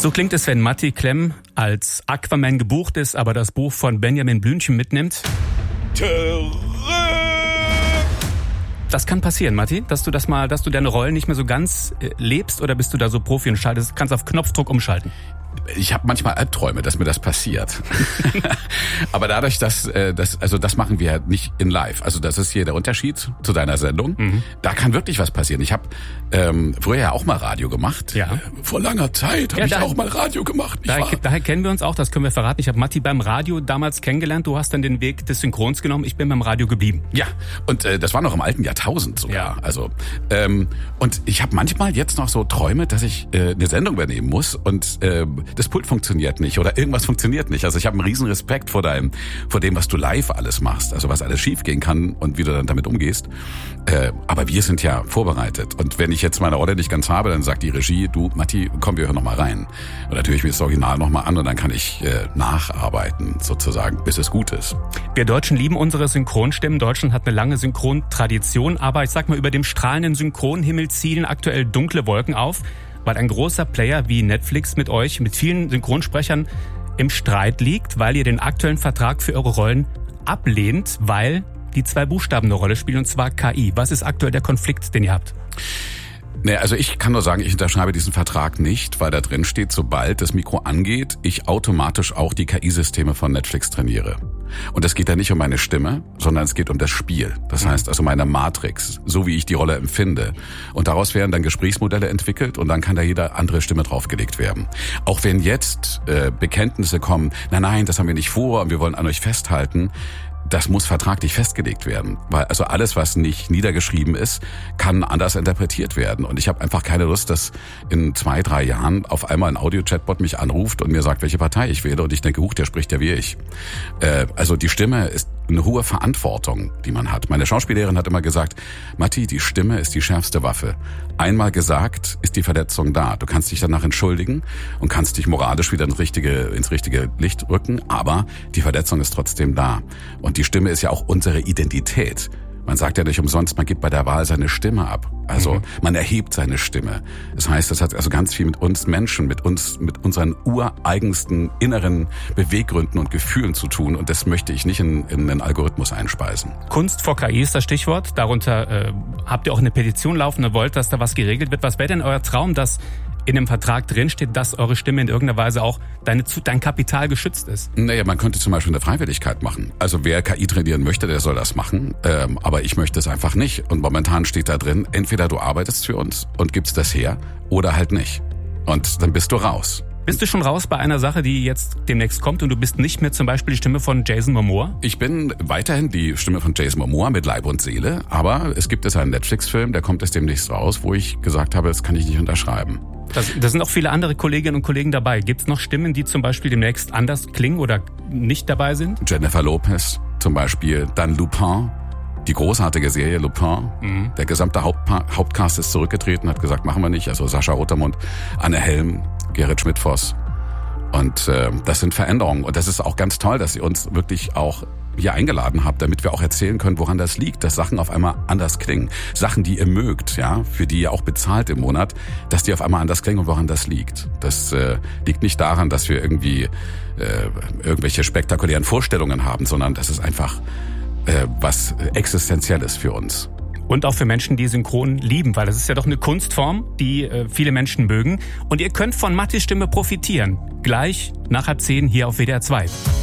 So klingt es, wenn Matti Klemm als Aquaman gebucht ist, aber das Buch von Benjamin Blümchen mitnimmt. Das kann passieren, Matti, dass du deine Rollen nicht mehr so ganz lebst, oder bist du da so Profi und kannst auf Knopfdruck umschalten? Ich habe manchmal Albträume, dass mir das passiert. Aber dadurch, das machen wir nicht in live. Also das ist hier der Unterschied zu deiner Sendung. Da kann wirklich was passieren. Ich habe früher ja auch mal Radio gemacht. Ja. Vor langer Zeit habe ich auch mal Radio gemacht. Daher kennen wir uns auch, das können wir verraten. Ich habe Matti beim Radio damals kennengelernt. Du hast dann den Weg des Synchrons genommen. Ich bin beim Radio geblieben. Ja, und das war noch im alten Jahrtausend sogar. Ja. Also und ich habe manchmal jetzt noch so Träume, dass ich eine Sendung übernehmen muss und das Pult funktioniert nicht oder irgendwas funktioniert nicht. Also ich habe einen riesen Respekt vor dem, was du live alles machst, also was alles schiefgehen kann und wie du dann damit umgehst. Aber wir sind ja vorbereitet. Und wenn ich jetzt meine Rolle nicht ganz habe, dann sagt die Regie, du Matti, komm, wir hören noch mal rein. Und natürlich mir das Original noch mal an und dann kann ich nacharbeiten sozusagen, bis es gut ist. Wir Deutschen lieben unsere Synchronstimmen. Deutschland hat eine lange Synchrontradition, aber ich sag mal, über dem strahlenden Synchronhimmel ziehen aktuell dunkle Wolken auf, weil ein großer Player wie Netflix mit euch, mit vielen Synchronsprechern im Streit liegt, weil ihr den aktuellen Vertrag für eure Rollen ablehnt, weil die 2 Buchstaben eine Rolle spielen, und zwar KI. Was ist aktuell der Konflikt, den ihr habt? Nee, also ich kann nur sagen, ich unterschreibe diesen Vertrag nicht, weil da drin steht, sobald das Mikro angeht, ich automatisch auch die KI-Systeme von Netflix trainiere. Und es geht da nicht um meine Stimme, sondern es geht um das Spiel. Das heißt also meine Matrix, so wie ich die Rolle empfinde. Und daraus werden dann Gesprächsmodelle entwickelt und dann kann da jede andere Stimme draufgelegt werden. Auch wenn jetzt Bekenntnisse kommen, nein, das haben wir nicht vor und wir wollen an euch festhalten, das muss vertraglich festgelegt werden, weil also alles, was nicht niedergeschrieben ist, kann anders interpretiert werden. Und ich habe einfach keine Lust, dass in 2-3 Jahren auf einmal ein Audio-Chatbot mich anruft und mir sagt, welche Partei ich wähle. Und ich denke, der spricht ja wie ich. Also die Stimme ist eine hohe Verantwortung, die man hat. Meine Schauspiellehrerin hat immer gesagt, Matti, die Stimme ist die schärfste Waffe. Einmal gesagt, ist die Verletzung da. Du kannst dich danach entschuldigen und kannst dich moralisch wieder ins richtige Licht rücken, aber die Verletzung ist trotzdem da. Und die Stimme ist ja auch unsere Identität. Man sagt ja nicht umsonst, man gibt bei der Wahl seine Stimme ab. Also man erhebt seine Stimme. Das heißt, das hat also ganz viel mit uns Menschen, mit unseren ureigensten inneren Beweggründen und Gefühlen zu tun. Und das möchte ich nicht in einen Algorithmus einspeisen. Kunst vor KI ist das Stichwort. Darunter habt ihr auch eine Petition laufen und wollt, dass da was geregelt wird. Was wäre denn euer Traum, dass in dem Vertrag drinsteht, dass eure Stimme in irgendeiner Weise auch dein Kapital geschützt ist? Naja, man könnte zum Beispiel eine Freiwilligkeit machen. Also wer KI trainieren möchte, der soll das machen. Aber ich möchte es einfach nicht. Und momentan steht da drin, entweder du arbeitest für uns und gibst das her oder halt nicht. Und dann bist du raus. Bist du schon raus bei einer Sache, die jetzt demnächst kommt und du bist nicht mehr zum Beispiel die Stimme von Jason Momoa? Ich bin weiterhin die Stimme von Jason Momoa mit Leib und Seele, aber es gibt jetzt einen Netflix-Film, der kommt jetzt demnächst raus, wo ich gesagt habe, das kann ich nicht unterschreiben. Da sind auch viele andere Kolleginnen und Kollegen dabei. Gibt es noch Stimmen, die zum Beispiel demnächst anders klingen oder nicht dabei sind? Jennifer Lopez zum Beispiel, dann Lupin, die großartige Serie Lupin. Der gesamte Hauptcast ist zurückgetreten, hat gesagt, machen wir nicht. Also Sascha Rotermund, Anne Helm, Gerrit Schmidt-Voss. Und das sind Veränderungen. Und das ist auch ganz toll, dass ihr uns wirklich auch hier eingeladen habt, damit wir auch erzählen können, woran das liegt, dass Sachen auf einmal anders klingen. Sachen, die ihr mögt, ja, für die ihr auch bezahlt im Monat, dass die auf einmal anders klingen und woran das liegt. Das liegt nicht daran, dass wir irgendwie irgendwelche spektakulären Vorstellungen haben, sondern das ist einfach was Existenzielles für uns. Und auch für Menschen, die Synchron lieben, weil das ist ja doch eine Kunstform, die viele Menschen mögen. Und ihr könnt von Mattis Stimme profitieren. Gleich nach 10:30 hier auf WDR 2.